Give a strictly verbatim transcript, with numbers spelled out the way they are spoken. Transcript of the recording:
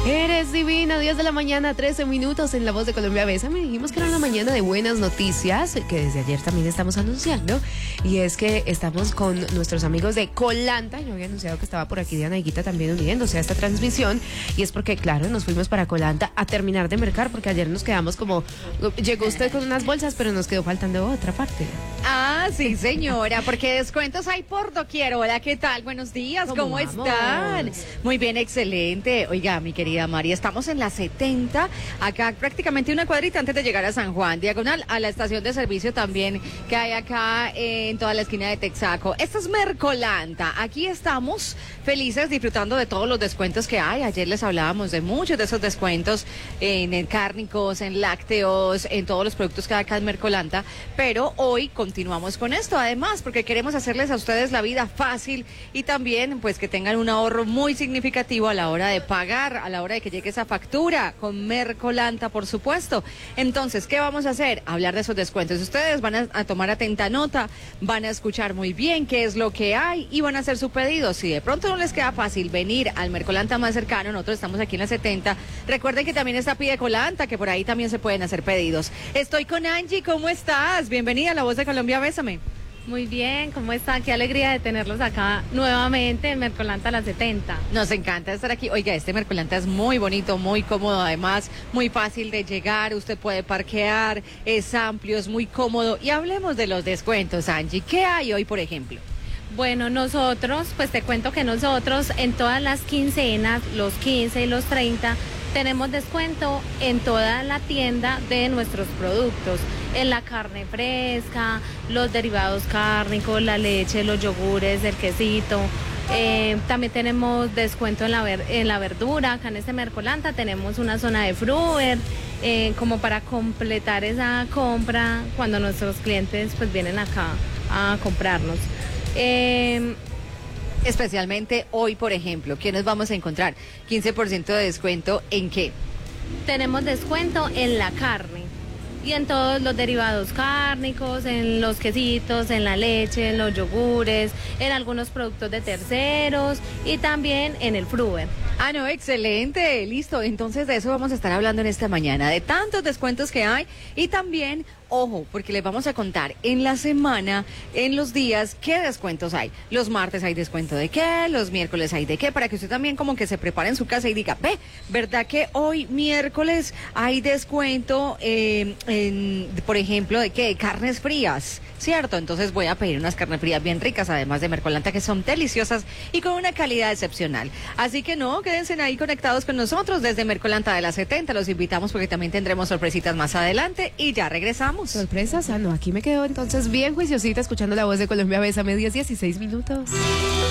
Eres divina, diez de la mañana, trece minutos en La Voz de Colombia. Bésame, dijimos que era una mañana de buenas noticias, que desde ayer también estamos anunciando, y es que estamos con nuestros amigos de Colanta. Yo había anunciado que estaba por aquí Diana Higuita también uniéndose a esta transmisión, y es porque, claro, nos fuimos para Colanta a terminar de mercar, porque ayer nos quedamos como, llegó usted con unas bolsas, pero nos quedó faltando otra parte. Ah, sí, señora, porque descuentos hay por doquier. Hola, ¿qué tal? Buenos días, ¿cómo, ¿Cómo están? Muy bien, excelente. Oiga, mi querida María, estamos en la setenta, acá prácticamente una cuadrita antes de llegar a San Juan, diagonal a la estación de servicio también que hay acá eh, en toda la esquina de Texaco. Esta es Mercolanta, aquí estamos felices disfrutando de todos los descuentos que hay. Ayer les hablábamos de muchos de esos descuentos en, en cárnicos, en lácteos, en todos los productos que hay acá en Mercolanta, pero hoy continuamos con esto, además, porque queremos hacerles a ustedes la vida fácil y también pues que tengan un ahorro muy significativo a la hora de pagar, a la hora de que llegue esa factura con Mercolanta, por supuesto. Entonces, ¿qué vamos a hacer? Hablar de esos descuentos. Ustedes van a, a tomar atenta nota, van a escuchar muy bien qué es lo que hay y van a hacer su pedido. Si de pronto no les queda fácil venir al Mercolanta más cercano, nosotros estamos aquí en la setenta. Recuerden que también está Pide Colanta, que por ahí también se pueden hacer pedidos. Estoy con Angie, ¿cómo estás? Bienvenida a La Voz de Colombia, bésame. Muy bien, ¿cómo están? Qué alegría de tenerlos acá nuevamente en Mercolanta La setenta. Nos encanta estar aquí. Oiga, este Mercolanta es muy bonito, muy cómodo, además, muy fácil de llegar, usted puede parquear, es amplio, es muy cómodo. Y hablemos de los descuentos, Angie. ¿Qué hay hoy, por ejemplo? Bueno, nosotros, pues te cuento que nosotros en todas las quincenas, los quince y los treinta, tenemos descuento en toda la tienda de nuestros productos, en la carne fresca, los derivados cárnicos, la leche, los yogures, el quesito. Eh, también tenemos descuento en la, ver, en la verdura. Acá en este Mercolanta tenemos una zona de fruver, eh, como para completar esa compra cuando nuestros clientes pues vienen acá a comprarnos. Eh, Especialmente hoy, por ejemplo, ¿qué nos vamos a encontrar? quince por ciento de descuento, ¿en qué? Tenemos descuento en la carne y en todos los derivados cárnicos, en los quesitos, en la leche, en los yogures, en algunos productos de terceros y también en el fruver. Ah, no, excelente, listo. Entonces de eso vamos a estar hablando en esta mañana, de tantos descuentos que hay y también, ojo, porque les vamos a contar en la semana, en los días, qué descuentos hay. Los martes hay descuento de qué, los miércoles hay de qué, para que usted también como que se prepare en su casa y diga, ve, ¿verdad que hoy miércoles hay descuento, eh, en, por ejemplo, de qué? Carnes frías, ¿cierto? Entonces voy a pedir unas carnes frías bien ricas, además de Mercolanta, que son deliciosas y con una calidad excepcional. Así que no, quédense ahí conectados con nosotros desde Mercolanta de la setenta. Los invitamos porque también tendremos sorpresitas más adelante y ya regresamos. Sorpresas, ah, no, aquí me quedo entonces bien juiciosita escuchando La Voz de Colombia. Bésame, diez, dieciséis minutos.